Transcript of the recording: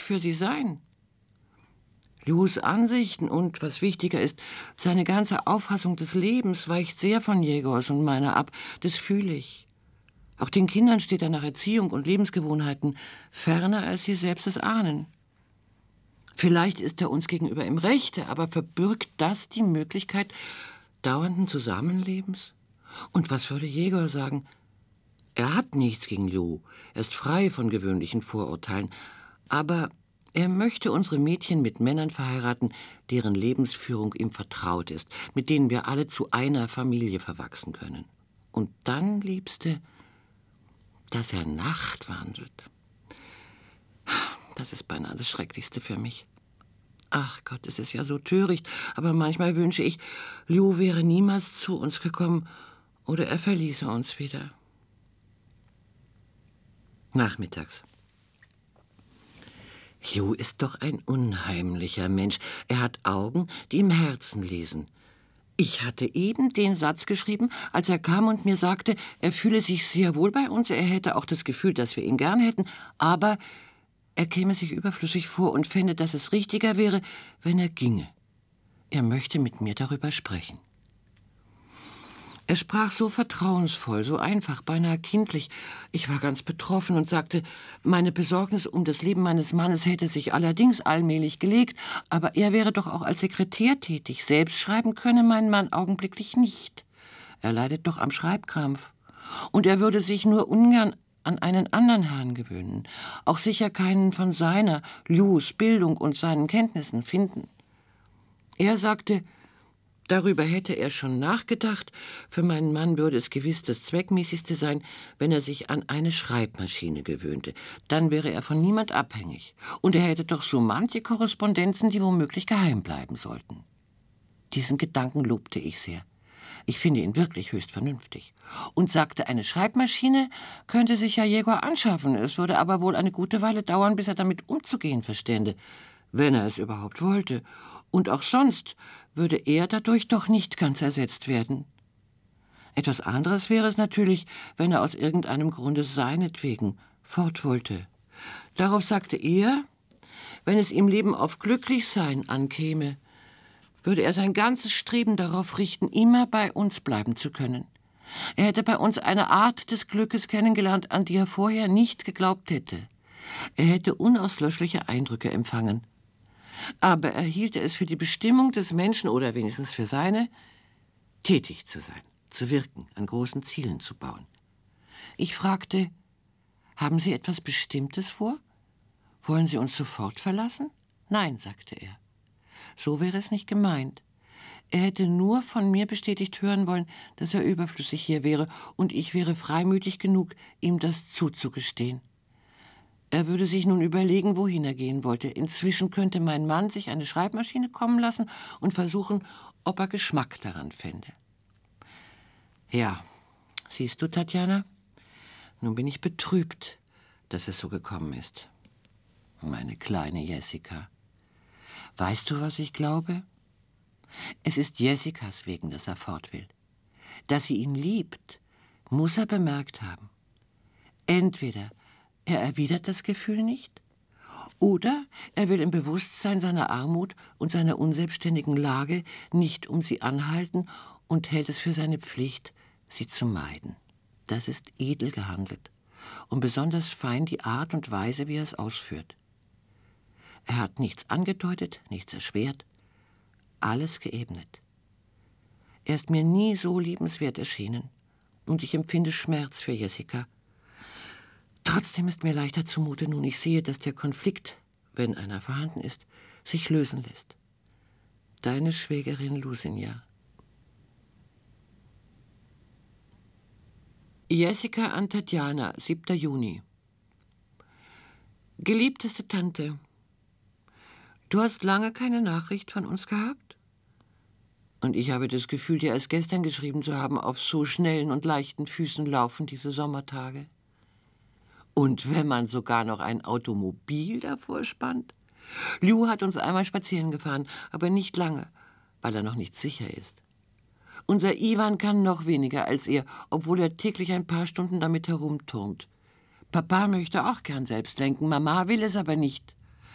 für sie sein. Lus Ansichten und, was wichtiger ist, seine ganze Auffassung des Lebens weicht sehr von Jegors und meiner ab. Das fühle ich. Auch den Kindern steht er nach Erziehung und Lebensgewohnheiten ferner, als sie selbst es ahnen. Vielleicht ist er uns gegenüber im Rechte, aber verbirgt das die Möglichkeit dauernden Zusammenlebens? Und was würde Jegor sagen? Er hat nichts gegen Lou, er ist frei von gewöhnlichen Vorurteilen, aber er möchte unsere Mädchen mit Männern verheiraten, deren Lebensführung ihm vertraut ist, mit denen wir alle zu einer Familie verwachsen können. Und dann, Liebste, dass er nachtwandelt. Das ist beinahe das Schrecklichste für mich. Ach Gott, es ist ja so töricht, aber manchmal wünsche ich, Lou wäre niemals zu uns gekommen oder er verließe uns wieder. Nachmittags. Lou ist doch ein unheimlicher Mensch. Er hat Augen, die im Herzen lesen. Ich hatte eben den Satz geschrieben, als er kam und mir sagte, er fühle sich sehr wohl bei uns, er hätte auch das Gefühl, dass wir ihn gern hätten, aber er käme sich überflüssig vor und fände, dass es richtiger wäre, wenn er ginge. Er möchte mit mir darüber sprechen. Er sprach so vertrauensvoll, so einfach, beinahe kindlich. Ich war ganz betroffen und sagte, meine Besorgnis um das Leben meines Mannes hätte sich allerdings allmählich gelegt, aber er wäre doch auch als Sekretär tätig. Selbst schreiben könne mein Mann augenblicklich nicht. Er leidet doch am Schreibkrampf. Und er würde sich nur ungern an einen anderen Herrn gewöhnen, auch sicher keinen von seiner, Lus Bildung und seinen Kenntnissen finden. Er sagte, darüber hätte er schon nachgedacht. Für meinen Mann würde es gewiss das Zweckmäßigste sein, wenn er sich an eine Schreibmaschine gewöhnte. Dann wäre er von niemand abhängig. Und er hätte doch so manche Korrespondenzen, die womöglich geheim bleiben sollten. Diesen Gedanken lobte ich sehr. Ich finde ihn wirklich höchst vernünftig. Und sagte, eine Schreibmaschine könnte sich ja Jegor anschaffen. Es würde aber wohl eine gute Weile dauern, bis er damit umzugehen verstände, wenn er es überhaupt wollte. Und auch sonst würde er dadurch doch nicht ganz ersetzt werden. Etwas anderes wäre es natürlich, wenn er aus irgendeinem Grunde seinetwegen fort wollte. Darauf sagte er, wenn es ihm Leben auf Glücklichsein ankäme, würde er sein ganzes Streben darauf richten, immer bei uns bleiben zu können. Er hätte bei uns eine Art des Glückes kennengelernt, an die er vorher nicht geglaubt hätte. Er hätte unauslöschliche Eindrücke empfangen. Aber er hielte es für die Bestimmung des Menschen, oder wenigstens für seine, tätig zu sein, zu wirken, an großen Zielen zu bauen. Ich fragte, haben Sie etwas Bestimmtes vor? Wollen Sie uns sofort verlassen? Nein, sagte er. So wäre es nicht gemeint. Er hätte nur von mir bestätigt hören wollen, dass er überflüssig hier wäre, und ich wäre freimütig genug, ihm das zuzugestehen. Er würde sich nun überlegen, wohin er gehen wollte. Inzwischen könnte mein Mann sich eine Schreibmaschine kommen lassen und versuchen, ob er Geschmack daran fände. Ja, siehst du, Tatjana, nun bin ich betrübt, dass es so gekommen ist. Meine kleine Jessica. Weißt du, was ich glaube? Es ist Jessicas wegen, dass er fort will. Dass sie ihn liebt, muss er bemerkt haben. Entweder er erwidert das Gefühl nicht, oder er will im Bewusstsein seiner Armut und seiner unselbstständigen Lage nicht um sie anhalten und hält es für seine Pflicht, sie zu meiden. Das ist edel gehandelt und besonders fein die Art und Weise, wie er es ausführt. Er hat nichts angedeutet, nichts erschwert, alles geebnet. Er ist mir nie so liebenswert erschienen und ich empfinde Schmerz für Jessica. Trotzdem ist mir leichter zumute, nun ich sehe, dass der Konflikt, wenn einer vorhanden ist, sich lösen lässt. Deine Schwägerin Lusinja. Jessica an Tatjana, 7. Juni. Geliebteste Tante, du hast lange keine Nachricht von uns gehabt? Und ich habe das Gefühl, dir erst gestern geschrieben zu haben, auf so schnellen und leichten Füßen laufen diese Sommertage. Und wenn man sogar noch ein Automobil davor spannt? Lou hat uns einmal spazieren gefahren, aber nicht lange, weil er noch nicht sicher ist. Unser Iwan kann noch weniger als er, obwohl er täglich ein paar Stunden damit herumturnt. Papa möchte auch gern selbst lenken, Mama will es aber nicht.